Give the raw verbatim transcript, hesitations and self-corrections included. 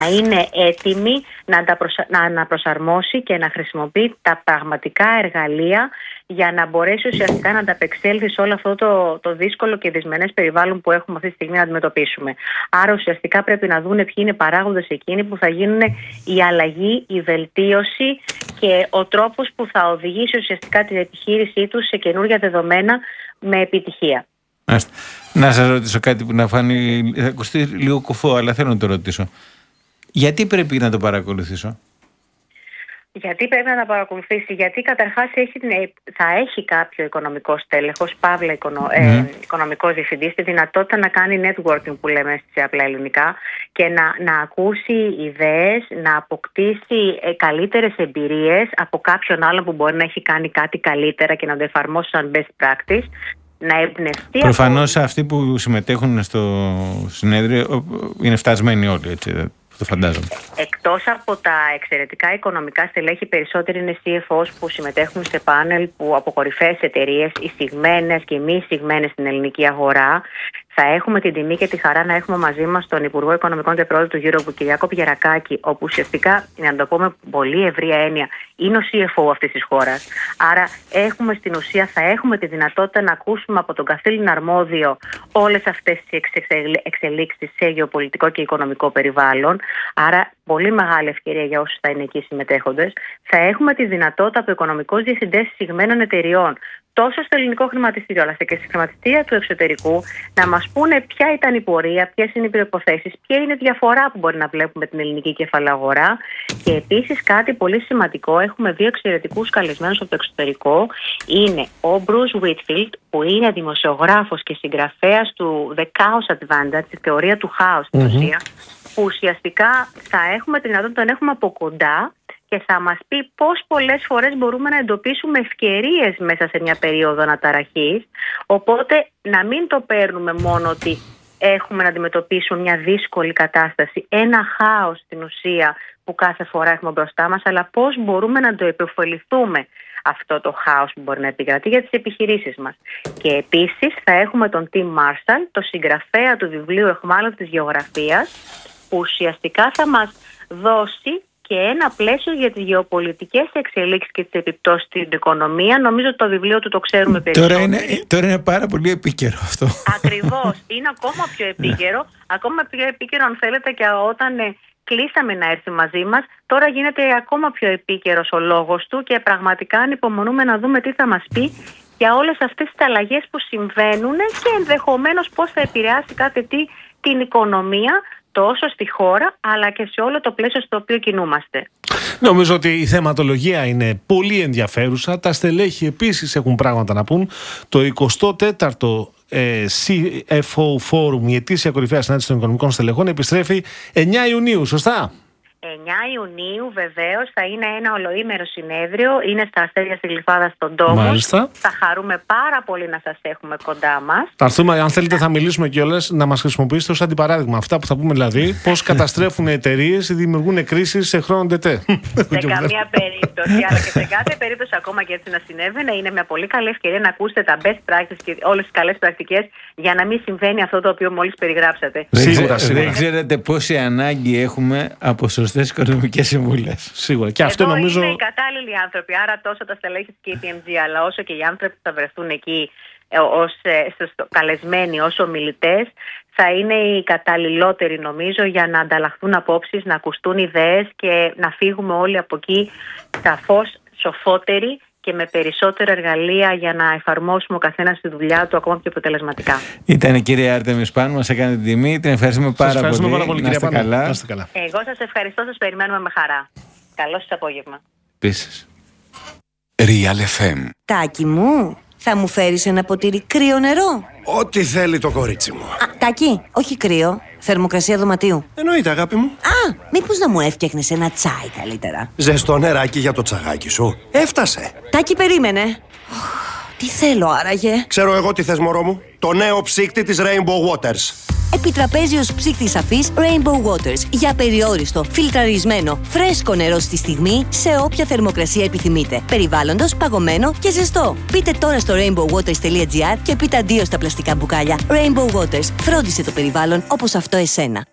να είναι έτοιμη να, ανταπροσα... να αναπροσαρμόσει και να χρησιμοποιεί τα πραγματικά εργαλεία για να μπορέσει ουσιαστικά να ανταπεξέλθει σε όλο αυτό το, το δύσκολο και δυσμενές περιβάλλον που έχουμε αυτή τη στιγμή να αντιμετωπίσουμε. Άρα ουσιαστικά πρέπει να δούνε ποιοι είναι οι παράγοντες εκείνοι που θα γίνουν η αλλαγή, η βελτίωση και ο τρόπος που θα οδηγήσει ουσιαστικά την επιχείρησή τους σε καινούργια δεδομένα με επιτυχία. Να σας ρωτήσω κάτι που να φάνει, θα ακουστεί λίγο κουφό, αλλά θέλω να το ρωτήσω. Γιατί πρέπει να το παρακολουθήσω? Γιατί πρέπει να τα παρακολουθήσει? Γιατί καταρχάς έχει, θα έχει κάποιο οικονομικό στέλεχος, παύλα οικονο, mm. ε, οικονομικός διευθυντής, τη δυνατότητα να κάνει networking που λέμε σε απλά ελληνικά και να, να ακούσει ιδέες, να αποκτήσει ε, καλύτερες εμπειρίες από κάποιον άλλον που μπορεί να έχει κάνει κάτι καλύτερα και να το εφαρμόσει σαν best practice. Να εμπνευστεί. Προφανώς από... αυτοί που συμμετέχουν στο συνέδριο είναι φτασμένοι όλοι, έτσι, το φαντάζομαι. Εκτός από τα εξαιρετικά οικονομικά στελέχη, περισσότεροι είναι σι εφ ό's που συμμετέχουν σε πάνελ που από κορυφαίες εταιρείες, εισηγμένες και μη εισηγμένες στην ελληνική αγορά. Θα έχουμε την τιμή και τη χαρά να έχουμε μαζί μας τον Υπουργό Οικονομικών και Πρόεδρο του Eurogroup, Κυριάκο Πιερακάκη, όπου ουσιαστικά, να το πούμε πολύ ευρία έννοια, είναι ο σι εφ ο αυτής της χώρας. Άρα, έχουμε στην ουσία, θα έχουμε τη δυνατότητα να ακούσουμε από τον καθήλυνα αρμόδιο όλες αυτές τις εξελίξεις σε γεωπολιτικό και οικονομικό περιβάλλον. Άρα, πολύ μεγάλη ευκαιρία για όσους θα είναι εκεί συμμετέχοντες. Θα έχουμε τη δυνατότητα από οικονομικούς διευθυντές εισηγμένων εταιριών, τόσο στο ελληνικό χρηματιστήριο αλλά και στη χρηματιστήρια του εξωτερικού, να μας πούνε ποια ήταν η πορεία, ποιες είναι οι προϋποθέσεις, ποια είναι η διαφορά που μπορεί να βλέπουμε την ελληνική κεφαλαία αγορά. Και επίσης κάτι πολύ σημαντικό, έχουμε δύο εξαιρετικούς καλεσμένους από το εξωτερικό. Είναι ο Bruce Whitfield, που είναι δημοσιογράφος και συγγραφέας του The Chaos Advantage, τη θεωρία του χάους στην mm-hmm. ουσία, που ουσιαστικά θα έχουμε τη δυνατότητα να τον έχουμε από κοντά και θα μας πει πώς πολλές φορές μπορούμε να εντοπίσουμε ευκαιρίες μέσα σε μια περίοδο αναταραχής. Οπότε να μην το παίρνουμε μόνο ότι έχουμε να αντιμετωπίσουμε μια δύσκολη κατάσταση, ένα χάος στην ουσία που κάθε φορά έχουμε μπροστά μας, αλλά πώς μπορούμε να το επωφεληθούμε αυτό το χάος που μπορεί να επικρατεί για τις επιχειρήσεις μας. Και επίσης θα έχουμε τον Tim Marshall, το συγγραφέα του βιβλίου Αιχμάλωτης Γεωγραφίας, που ουσιαστικά θα μας δώσει και ένα πλαίσιο για τις γεωπολιτικές εξελίξεις και τις επιπτώσεις στην οικονομία. Νομίζω ότι το βιβλίο του το ξέρουμε περισσότερο. Τώρα είναι, τώρα είναι πάρα πολύ επίκαιρο αυτό. Ακριβώς. Είναι ακόμα πιο επίκαιρο. Ακόμα πιο επίκαιρο αν θέλετε και όταν ε, κλείσαμε να έρθει μαζί μας. Τώρα γίνεται ακόμα πιο επίκαιρος ο λόγος του και πραγματικά ανυπομονούμε να δούμε τι θα μας πει για όλες αυτές τις αλλαγές που συμβαίνουν και ενδεχομένως πώς θα επηρεάσει κάθε τι την οικονομία, τόσο στη χώρα αλλά και σε όλο το πλαίσιο στο οποίο κινούμαστε. Νομίζω ότι η θεματολογία είναι πολύ ενδιαφέρουσα. Τα στελέχη επίσης έχουν πράγματα να πούν. Το εικοστό τέταρτο ε, σι εφ ο Forum, η ετήσια κορυφαία συνάντηση των οικονομικών στελεχών, επιστρέφει εννιά Ιουνίου, σωστά? εννιά Ιουνίου βεβαίως θα είναι ένα ολοήμερο συνέδριο, είναι στα Αστέρια στη Γλυφάδα στον Τόμο. Μάλιστα. Θα χαρούμε πάρα πολύ να σας έχουμε κοντά μας. Θα έρθουμε, αν θέλετε θα μιλήσουμε κιόλας, να μας χρησιμοποιήσετε ως αντιπαράδειγμα. Αυτά που θα πούμε δηλαδή, πώς καταστρέφουν εταιρείες ή δημιουργούν κρίσεις σε χρόνο τετέ. Σε καμία περίπτωση, αλλά και σε κάθε περίπτωση ακόμα και έτσι να συνέβαινε, είναι μια πολύ καλή ευκαιρία να ακούσετε τα best practices και όλες τις καλές πρακτικές για να μην συμβαίνει αυτό το οποίο μόλις περιγράψατε. Σίγουρα, σίγουρα. Δεν ξέρετε πόση ανάγκη έχουμε από σωστές οικονομικές συμβουλές. Σίγουρα. Και αυτό εδώ νομίζω. Είναι οι κατάλληλοι άνθρωποι. Άρα τόσο τα στελέχη της κέι πι εμ τζι, αλλά όσο και οι άνθρωποι που θα βρεθούν εκεί ως καλεσμένοι, ως ομιλητές, θα είναι οι καταλληλότεροι νομίζω για να ανταλλαχθούν απόψεις, να ακουστούν ιδέες και να φύγουμε όλοι από εκεί σαφώς σοφότεροι και με περισσότερα εργαλεία για να εφαρμόσουμε ο καθένας τη δουλειά του ακόμα πιο αποτελεσματικά. Ήταν η κυρία Άρτεμις Σπάνου, μας έκανε την τιμή. Την ευχαριστούμε πάρα, ευχαριστούμε πολύ. πάρα πολύ. Να είστε καλά. καλά. Εγώ σας ευχαριστώ, σας περιμένουμε με χαρά. Καλό σας απόγευμα. Επίσης. Real εφ εμ. Τάκη μου, θα μου φέρεις ένα ποτήρι κρύο νερό? Ό,τι θέλει το κορίτσι μου. Α, Τάκη, όχι κρύο. Θερμοκρασία δωματίου. Εννοείται, αγάπη μου. Α, μήπως να μου έφτιαχνες ένα τσάι καλύτερα? Ζεστό νεράκι για το τσαγάκι σου. Έφτασε. Τάκη, περίμενε. Τι θέλω άραγε? Ξέρω εγώ τι θες, μωρό μου. Το νέο ψύκτη της Rainbow Waters. Επιτραπέζιος ψύκτης αφής Rainbow Waters. Για περιόριστο, φιλτραρισμένο, φρέσκο νερό στη στιγμή, σε όποια θερμοκρασία επιθυμείτε. Περιβάλλοντος, παγωμένο και ζεστό. Μπείτε τώρα στο rainbow waters τελεία gr και πείτε αντίο στα πλαστικά μπουκάλια. Rainbow Waters. Φρόντισε το περιβάλλον όπως αυτό εσένα.